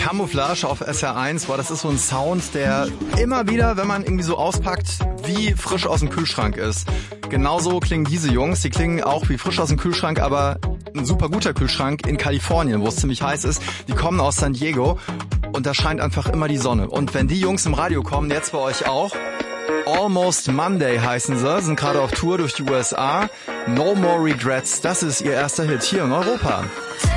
Camouflage auf SR1, boah, das ist so ein Sound, der immer wieder, wenn man irgendwie so auspackt, wie frisch aus dem Kühlschrank ist. Genauso klingen diese Jungs, die klingen auch wie frisch aus dem Kühlschrank, aber ein super guter Kühlschrank in Kalifornien, wo es ziemlich heiß ist. Die kommen aus San Diego und da scheint einfach immer die Sonne. Und wenn die Jungs im Radio kommen, jetzt bei euch auch, Almost Monday heißen sie, sind gerade auf Tour durch die USA. No More Regrets, das ist ihr erster Hit hier in Europa.